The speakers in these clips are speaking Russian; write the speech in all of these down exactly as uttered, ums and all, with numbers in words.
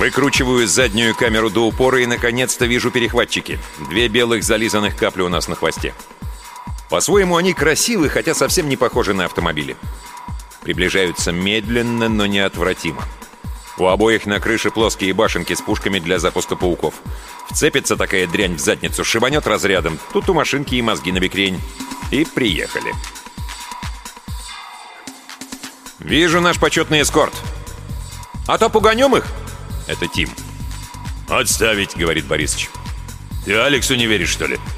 Выкручиваю заднюю камеру до упора и, наконец-то, вижу перехватчики. Две белых зализанных капли у нас на хвосте. По-своему они красивы, хотя совсем не похожи на автомобили. Приближаются медленно, но неотвратимо. У обоих на крыше плоские башенки с пушками для запуска пауков. Вцепится такая дрянь в задницу, шибанет разрядом. Тут у машинки и мозги набекрень. И приехали. «Вижу наш почетный эскорт. А то пуганем их?» Это Тим. «Отставить», — говорит Борисыч. «Ты Алексу не веришь, что ли?»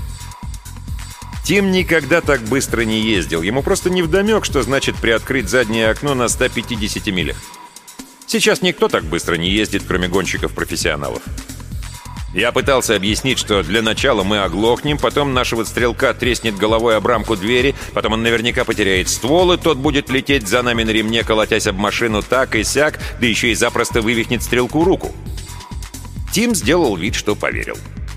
Тим никогда так быстро не ездил. Ему просто невдомек, что значит приоткрыть заднее окно на ста пятидесяти милях. Сейчас никто так быстро не ездит, кроме гонщиков-профессионалов. Я пытался объяснить, что для начала мы оглохнем, потом нашего стрелка треснет головой об рамку двери, потом он наверняка потеряет ствол, и тот будет лететь за нами на ремне, колотясь об машину так и сяк, да еще и запросто вывихнет стрелку руку. Тим сделал вид, что поверил.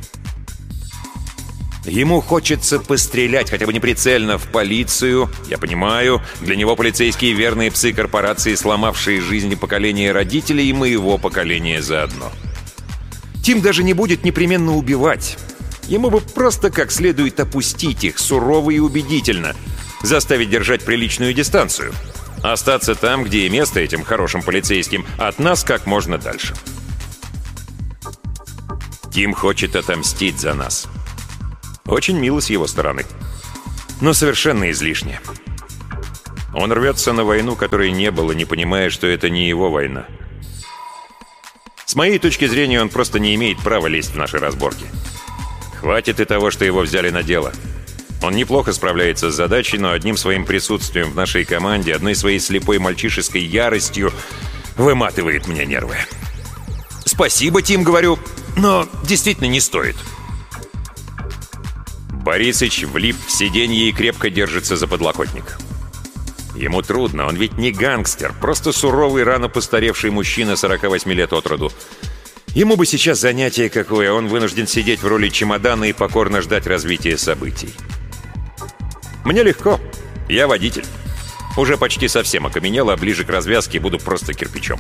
Ему хочется пострелять, хотя бы неприцельно, в полицию. Я понимаю, для него полицейские верные псы корпорации, сломавшие жизни поколения родителей и моего поколения заодно. Тим даже не будет непременно убивать. Ему бы просто как следует опустить их, сурово и убедительно, заставить держать приличную дистанцию, остаться там, где и место этим хорошим полицейским, от нас как можно дальше. Тим хочет отомстить за нас. Очень мило с его стороны, но совершенно излишне. Он рвется на войну, которой не было, не понимая, что это не его война. С моей точки зрения, он просто не имеет права лезть в наши разборки. Хватит и того, что его взяли на дело. Он неплохо справляется с задачей, но одним своим присутствием в нашей команде, одной своей слепой мальчишеской яростью выматывает мне нервы. «Спасибо, Тим, — говорю, — но действительно не стоит». Борисыч влип в сиденье и крепко держится за подлокотник. Ему трудно, он ведь не гангстер, просто суровый, рано постаревший мужчина сорока восьми лет от роду. Ему бы сейчас занятие какое, он вынужден сидеть в роли чемодана и покорно ждать развития событий. Мне легко, я водитель. Уже почти совсем окаменел, а ближе к развязке буду просто кирпичом.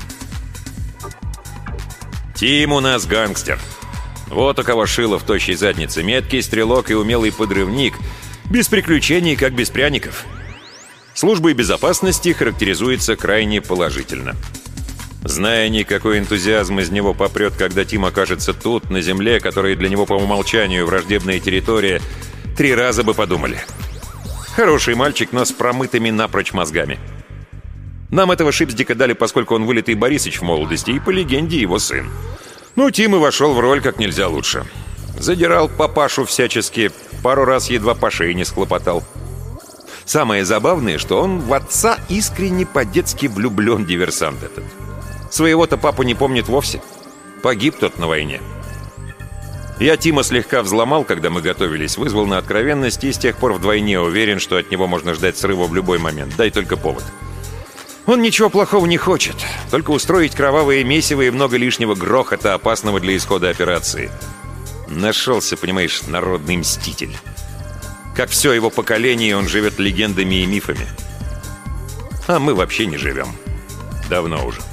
Тим у нас гангстер. Вот у кого шило в тощей заднице, меткий стрелок и умелый подрывник. Без приключений, как без пряников. Службой безопасности характеризуется крайне положительно. Зная ни какой энтузиазм из него попрет, когда Тим окажется тут, на земле, которая для него по умолчанию враждебная территория, три раза бы подумали. Хороший мальчик, но с промытыми напрочь мозгами. Нам этого шипздика дали, поскольку он вылитый Борисыч в молодости, и по легенде его сын. Ну, Тим и вошел в роль как нельзя лучше. Задирал папашу всячески, пару раз едва по шее не схлопотал. Самое забавное, что он в отца искренне по-детски влюблен, диверсант этот. Своего-то папу не помнит вовсе. Погиб тот на войне. Я Тима слегка взломал, когда мы готовились, вызвал на откровенность и с тех пор вдвойне уверен, что от него можно ждать срыва в любой момент. Дай только повод. Он ничего плохого не хочет, только устроить кровавое месиво и много лишнего грохота, опасного для исхода операции. Нашелся, понимаешь, народный мститель. Как все его поколение, он живет легендами и мифами. А мы вообще не живем. Давно уже.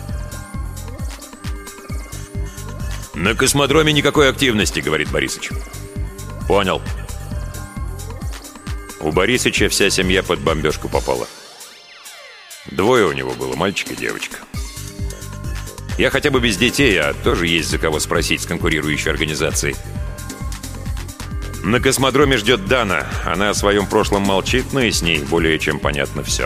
«На космодроме никакой активности», — говорит Борисыч. «Понял». У Борисыча вся семья под бомбежку попала. Двое у него было, мальчик и девочка. Я хотя бы без детей, а тоже есть за кого спросить с конкурирующей организацией. На космодроме ждет Дана. Она о своем прошлом молчит, но и с ней более чем понятно все.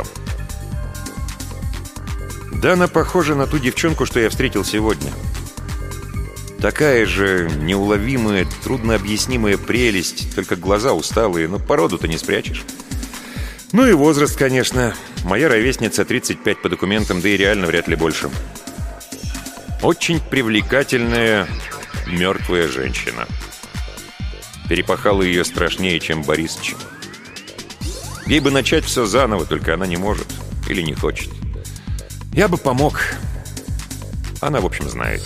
Дана похожа на ту девчонку, что я встретил сегодня. Такая же неуловимая, труднообъяснимая прелесть, только глаза усталые, но породу-то не спрячешь. Ну и возраст, конечно. Моя ровесница тридцать пять по документам, да и реально вряд ли больше. Очень привлекательная, мертвая женщина. Перепахала ее страшнее, чем Борисыч. Ей бы начать все заново, только она не может или не хочет. Я бы помог. Она, в общем, знает.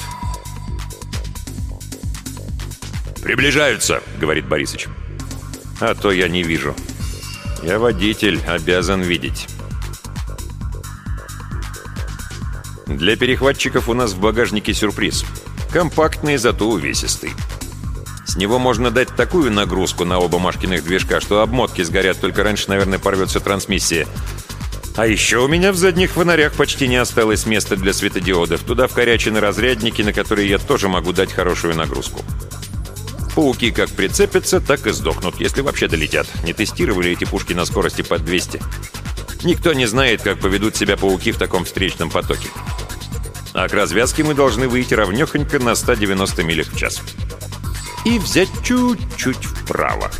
«Приближаются», — говорит Борисыч. А то я не вижу. Я водитель, обязан видеть. Для перехватчиков у нас в багажнике сюрприз. Компактный, зато увесистый. С него можно дать такую нагрузку на оба Машкиных движка, что обмотки сгорят, только раньше, наверное, порвется трансмиссия. А еще у меня в задних фонарях почти не осталось места для светодиодов. Туда вкорячены разрядники, на которые я тоже могу дать хорошую нагрузку. Пауки как прицепятся, так и сдохнут, если вообще долетят. Не тестировали эти пушки на скорости под двести. Никто не знает, как поведут себя пауки в таком встречном потоке. А к развязке мы должны выйти ровнёхонько на ста девяноста милях в час. И взять чуть-чуть вправо.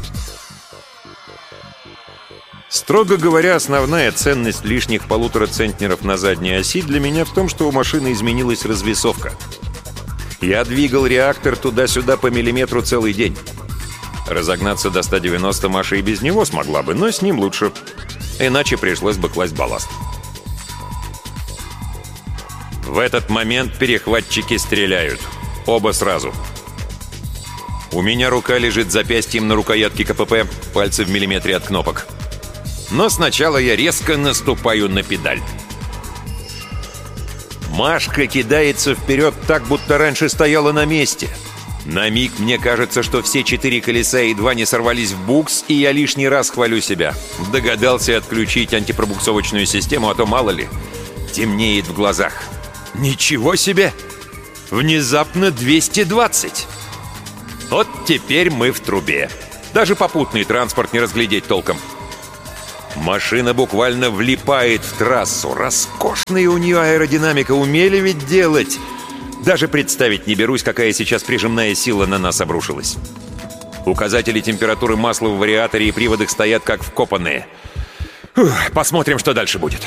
Строго говоря, основная ценность лишних полутора центнеров на задней оси для меня в том, что у машины изменилась развесовка. Я двигал реактор туда-сюда по миллиметру целый день. Разогнаться до ста девяноста Маша и без него смогла бы, но с ним лучше. Иначе пришлось бы класть балласт. В этот момент перехватчики стреляют. Оба сразу. У меня рука лежит запястьем на рукоятке КПП, пальцы в миллиметре от кнопок. Но сначала я резко наступаю на педаль. Машка кидается вперед так, будто раньше стояла на месте. На миг мне кажется, что все четыре колеса едва не сорвались в букс, и я лишний раз хвалю себя. Догадался отключить антипробуксовочную систему, а то мало ли. Темнеет в глазах. Ничего себе! Внезапно двести двадцать! Вот теперь мы в трубе. Даже попутный транспорт не разглядеть толком. Машина буквально влипает в трассу. Роскошная у нее аэродинамика, умели ведь делать. Даже представить не берусь, какая сейчас прижимная сила на нас обрушилась. Указатели температуры масла в вариаторе и приводах стоят как вкопанные. Фух, посмотрим, что дальше будет.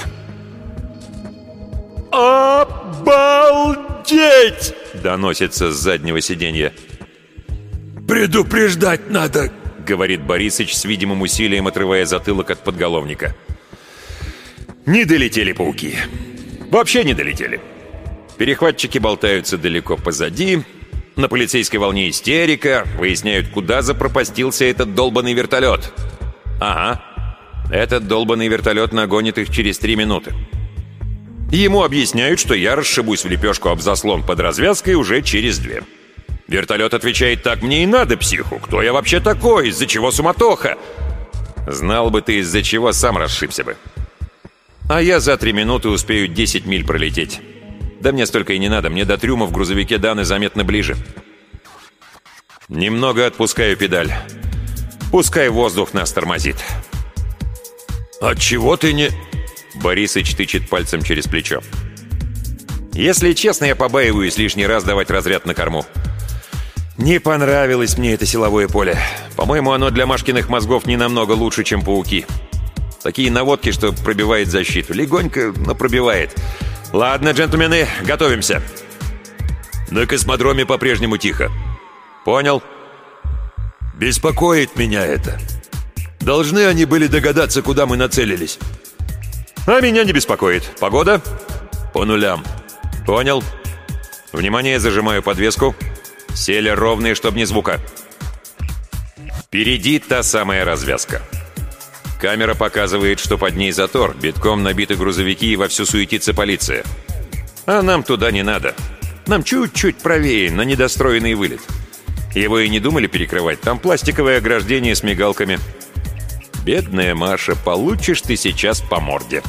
«Обалдеть!» — доносится с заднего сиденья. «Предупреждать надо!» — говорит Борисыч с видимым усилием, отрывая затылок от подголовника. Не долетели пауки. Вообще не долетели. Перехватчики болтаются далеко позади. На полицейской волне истерика. Выясняют, куда запропастился этот долбанный вертолет. Ага. Этот долбанный вертолет нагонит их через три минуты. Ему объясняют, что я расшибусь в лепешку об заслон под развязкой уже через две. Вертолет отвечает: так мне и надо, психу. Кто я вообще такой? Из-за чего суматоха? Знал бы ты, из-за чего, сам расшибся бы. А я за три минуты успею десять миль пролететь. Да мне столько и не надо. Мне до трюма в грузовике Даны заметно ближе. Немного отпускаю педаль. Пускай воздух нас тормозит. «Отчего ты не...» Борисыч тычет пальцем через плечо. Если честно, я побаиваюсь лишний раз давать разряд на корму. Не понравилось мне это силовое поле. По-моему, оно для Машкиных мозгов не намного лучше, чем пауки. Такие наводки, что пробивает защиту. Легонько, но пробивает. Ладно, джентльмены, готовимся. На космодроме по-прежнему тихо. Понял. Беспокоит меня это. Должны они были догадаться, куда мы нацелились. А меня не беспокоит. Погода? По нулям. Понял. Внимание, зажимаю подвеску. Сели ровные, чтоб ни звука. Впереди та самая развязка. Камера показывает, что под ней затор, битком набиты грузовики и вовсю суетится полиция. А нам туда не надо. Нам чуть-чуть правее, на недостроенный вылет. Его и не думали перекрывать, там пластиковое ограждение с мигалками. Бедная Маша, получишь ты сейчас по морде.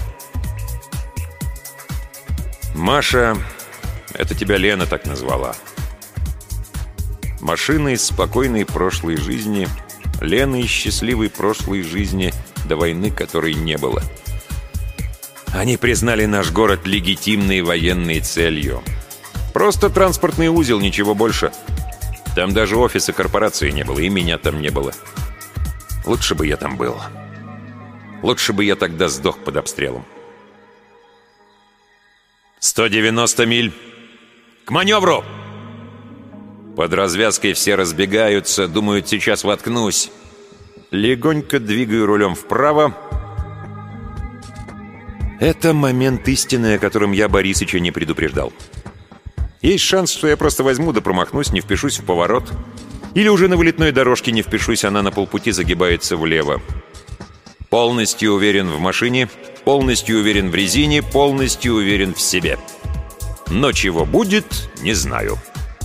Маша, это тебя Лена так назвала. Машина из спокойной прошлой жизни, Лена из счастливой прошлой жизни, до войны которой не было. Они признали наш город легитимной военной целью. Просто транспортный узел, ничего больше. Там даже офиса корпорации не было, и меня там не было. Лучше бы я там был. Лучше бы я тогда сдох под обстрелом. сто девяносто миль. К маневру! Под развязкой все разбегаются, думают, сейчас воткнусь. Легонько двигаю рулем вправо. Это момент истины, о котором я Борисыча не предупреждал. Есть шанс, что я просто возьму да промахнусь, не впишусь в поворот. Или уже на вылетной дорожке не впишусь, она на полпути загибается влево. Полностью уверен в машине, полностью уверен в резине, полностью уверен в себе. но чего будет, не знаю.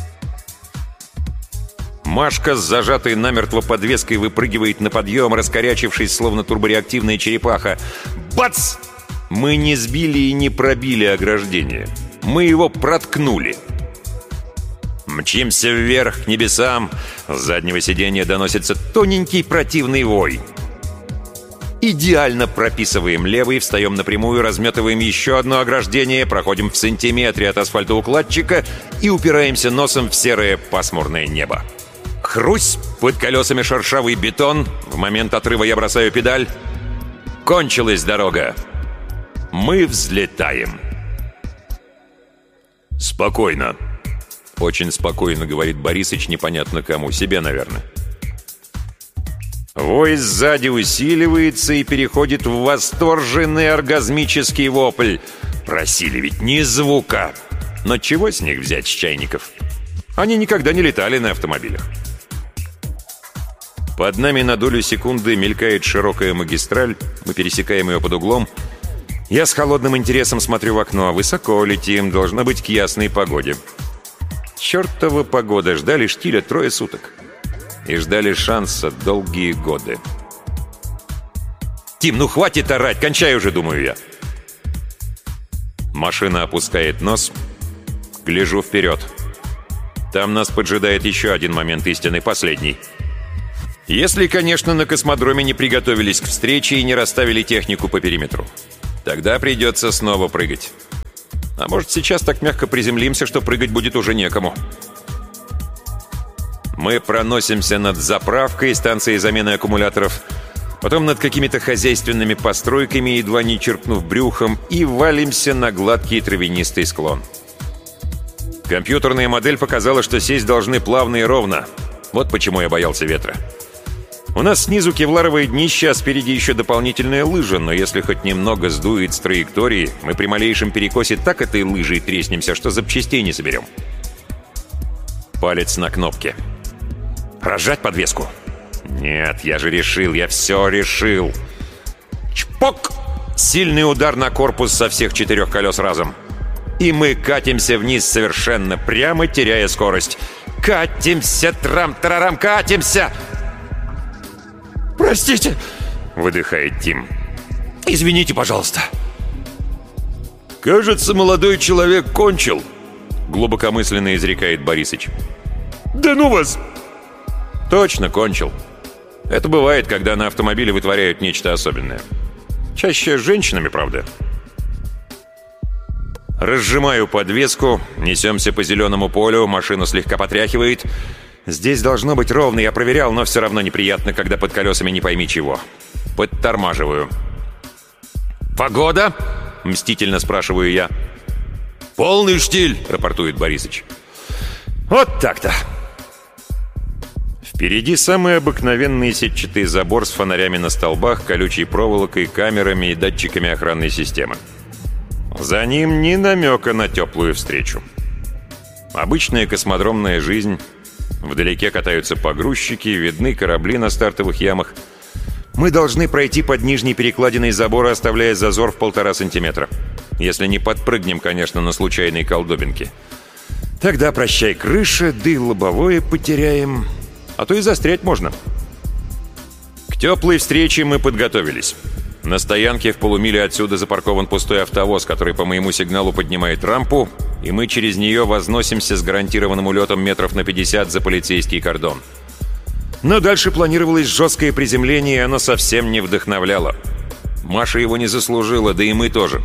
Машка с зажатой намертво подвеской выпрыгивает на подъем, раскорячившись, словно турбореактивная черепаха. Бац! Мы не сбили и не пробили ограждение. Мы его проткнули. Мчимся вверх к небесам. С заднего сиденья доносится тоненький противный вой. Идеально прописываем левый, встаем напрямую, разметываем еще одно ограждение, проходим в сантиметре от асфальтоукладчика и упираемся носом в серое пасмурное небо. Хрусь, под колесами шершавый бетон. В момент отрыва я бросаю педаль. Кончилась дорога. Мы взлетаем. «Спокойно», — очень спокойно говорит Борисыч, непонятно кому, себе, наверное. Вой сзади усиливается и переходит в восторженный оргазмический вопль. Просили ведь ни звука. Но чего с них взять, с чайников? Они никогда не летали на автомобилях. Под нами на долю секунды мелькает широкая магистраль. Мы пересекаем ее под углом. Я с холодным интересом смотрю в окно. Высоко летим, должно быть к ясной погоде. Чертова погода, ждали штиля трое суток. И ждали шанса долгие годы. «Тим, ну хватит орать, кончай уже», — думаю я. Машина опускает нос. Гляжу вперед. Там нас поджидает еще один момент истины, последний. Если, конечно, на космодроме не приготовились к встрече и не расставили технику по периметру. Тогда придется снова прыгать. А может, сейчас так мягко приземлимся, что прыгать будет уже некому. Мы проносимся над заправкой, станцией замены аккумуляторов, потом над какими-то хозяйственными постройками, едва не черкнув брюхом, и валимся на гладкий травянистый склон. Компьютерная модель показала, что сесть должны плавно и ровно. Вот почему я боялся ветра. У нас снизу кевларовое днище, а спереди еще дополнительная лыжа, но если хоть немного сдует с траектории, мы при малейшем перекосе так этой лыжей треснемся, что запчастей не соберем. Палец на кнопке. Разжать подвеску? Нет, я же решил, я все решил. Чпок! Сильный удар на корпус со всех четырех колес разом. И мы катимся вниз совершенно прямо, теряя скорость. Катимся, трам-тарарам, катимся! «Простите!» — выдыхает Тим. «Извините, пожалуйста!» «Кажется, молодой человек кончил», — глубокомысленно изрекает Борисыч. «Да ну вас!» «Точно кончил. Это бывает, когда на автомобиле вытворяют нечто особенное. Чаще с женщинами, правда». Разжимаю подвеску, несемся по зеленому полю, машину слегка потряхивает. Здесь должно быть ровно, я проверял, но все равно неприятно, когда под колесами не пойми чего. Подтормаживаю. «Погода?» — мстительно спрашиваю я. «Полный штиль», — рапортует Борисыч. «Вот так-то». Впереди самый обыкновенный сетчатый забор с фонарями на столбах, колючей проволокой, камерами и датчиками охранной системы. За ним ни намека на теплую встречу. Обычная космодромная жизнь. Вдалеке катаются погрузчики, видны корабли на стартовых ямах. Мы должны пройти под нижней перекладиной забора, оставляя зазор в полтора сантиметра. Если не подпрыгнем, конечно, на случайной колдобинке. Тогда прощай крыша, да и лобовое потеряем. А то и застрять можно. К теплой встрече мы подготовились. На стоянке в полумиле отсюда запаркован пустой автовоз, который по моему сигналу поднимает рампу, и мы через нее возносимся с гарантированным улетом метров на пятьдесят за полицейский кордон. Но дальше планировалось жесткое приземление, и оно совсем не вдохновляло. Маша его не заслужила, да и мы тоже.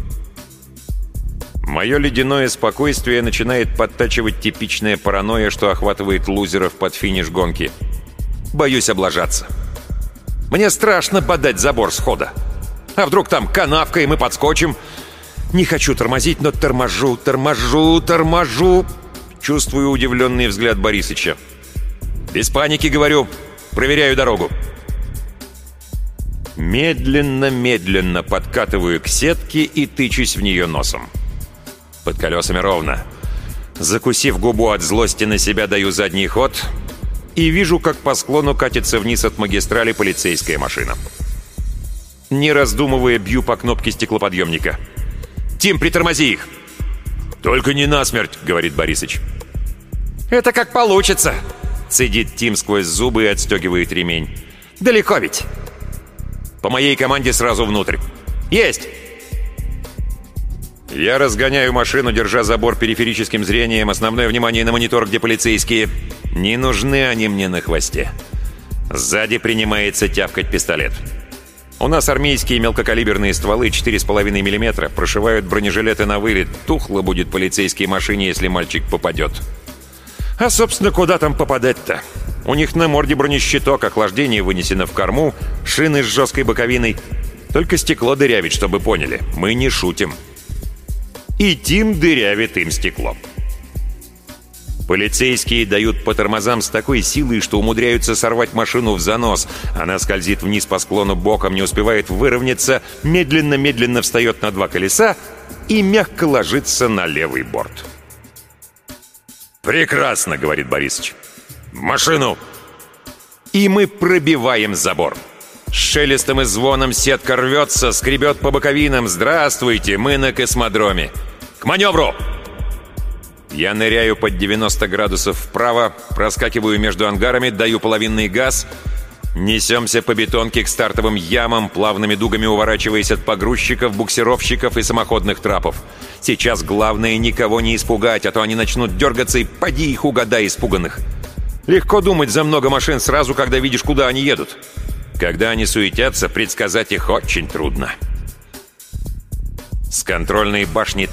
Мое ледяное спокойствие начинает подтачивать типичная паранойя, что охватывает лузеров под финиш гонки. Боюсь облажаться. Мне страшно подать забор схода. А вдруг там канавка, и мы подскочим? Не хочу тормозить, но торможу, торможу, торможу. Чувствую удивленный взгляд Борисыча. Без паники, говорю. Проверяю дорогу. Медленно-медленно подкатываю к сетке и тычусь в нее носом. Под колесами ровно. Закусив губу от злости на себя, даю задний ход и вижу, как по склону катится вниз от магистрали полицейская машина. Не раздумывая, бью по кнопке стеклоподъемника. «Тим, притормози их!» «Только не насмерть», — говорит Борисыч. «Это как получится», — цедит Тим сквозь зубы и отстегивает ремень. «Далеко ведь?» «По моей команде сразу внутрь». «Есть!» Я разгоняю машину, держа забор периферическим зрением, основное внимание на монитор, где полицейские. Не нужны они мне на хвосте. Сзади принимается тявкать пистолет. У нас армейские мелкокалиберные стволы четыре с половиной миллиметра, прошивают бронежилеты на вылет. Тухло будет полицейской машине, если мальчик попадет. А, собственно, куда там попадать-то? У них на морде бронещиток, охлаждение вынесено в корму, шины с жесткой боковиной. Только стекло дырявит, чтобы поняли. Мы не шутим. И Тим дырявит им стекло. Полицейские дают по тормозам с такой силой, что умудряются сорвать машину в занос. Она скользит вниз по склону боком, не успевает выровняться, медленно-медленно встает на два колеса и мягко ложится на левый борт. «Прекрасно», — говорит Борисыч. «В машину!» И мы пробиваем забор. С шелестом и звоном сетка рвется, скребет по боковинам. «Здравствуйте, мы на космодроме! К маневру!» Я ныряю под девяносто градусов вправо, проскакиваю между ангарами, даю половинный газ. Несемся по бетонке к стартовым ямам, плавными дугами уворачиваясь от погрузчиков, буксировщиков и самоходных трапов. Сейчас главное никого не испугать, а то они начнут дергаться, и поди их угадай испуганных. Легко думать за много машин сразу, когда видишь, куда они едут. Когда они суетятся, предсказать их очень трудно. С контрольной башни